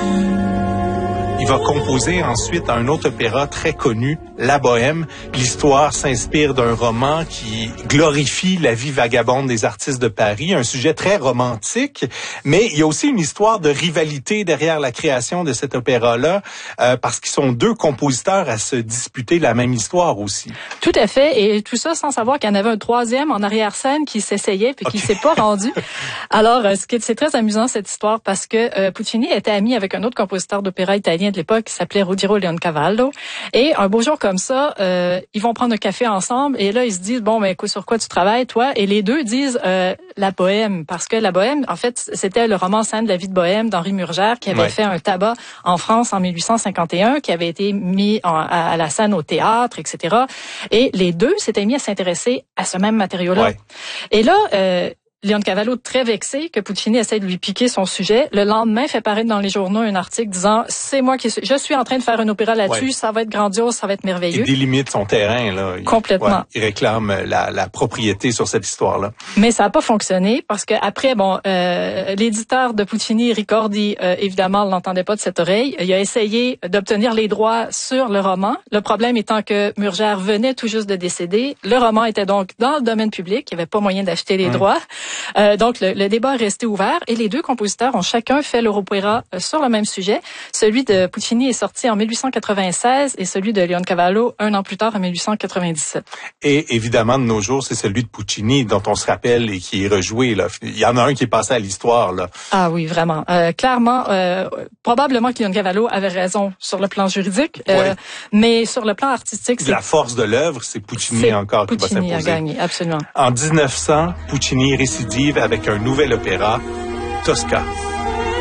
Il va composer ensuite un autre opéra très connu, La Bohème. L'histoire s'inspire d'un roman qui glorifie la vie vagabonde des artistes de Paris, un sujet très romantique, mais il y a aussi une histoire de rivalité derrière la création de cet opéra-là, parce qu'ils sont deux compositeurs à se disputer la même histoire aussi. Tout à fait, et tout ça sans savoir qu'il y en avait un troisième en arrière-scène qui s'essayait puis qui s'est pas rendu. Alors, c'est très amusant cette histoire parce que Puccini était ami avec un autre compositeur d'opéra italien de l'époque qui s'appelait Ruggero Leoncavallo. Et un beau jour comme ça, ils vont prendre un café ensemble et là, ils se disent, bon, ben, sur quoi tu travailles, toi? Et les deux disent La Bohème, parce que La Bohème, en fait, c'était le roman scène de la vie de Bohème d'Henri Murger qui avait fait un tabac en France en 1851, qui avait été mis à la scène au théâtre, etc. Et les deux s'étaient mis à s'intéresser à ce même matériau-là. Ouais. Et là, Leoncavallo, très vexé que Puccini essaie de lui piquer son sujet, le lendemain fait paraître dans les journaux un article disant je suis en train de faire un opéra là-dessus, ça va être grandiose, ça va être merveilleux. Il délimite son terrain là. Complètement. Il réclame la propriété sur cette histoire-là. Mais ça n'a pas fonctionné parce que après l'éditeur de Puccini, Ricordi, évidemment, l'entendait pas de cette oreille. Il a essayé d'obtenir les droits sur le roman. Le problème étant que Murger venait tout juste de décéder. Le roman était donc dans le domaine public. Il n'y avait pas moyen d'acheter les droits. Donc, le débat est resté ouvert et les deux compositeurs ont chacun fait leur opéra sur le même sujet. Celui de Puccini est sorti en 1896 et celui de Leoncavallo un an plus tard, en 1897. Et évidemment, de nos jours, c'est celui de Puccini dont on se rappelle et qui est rejoué. Là. Il y en a un qui est passé à l'histoire. Là. Ah oui, vraiment. Clairement, probablement que Leoncavallo avait raison sur le plan juridique, mais sur le plan artistique... La force de l'œuvre, c'est Puccini encore qui va s'imposer. Puccini a gagné, absolument. En 1900, Puccini récidive avec un nouvel opéra, Tosca.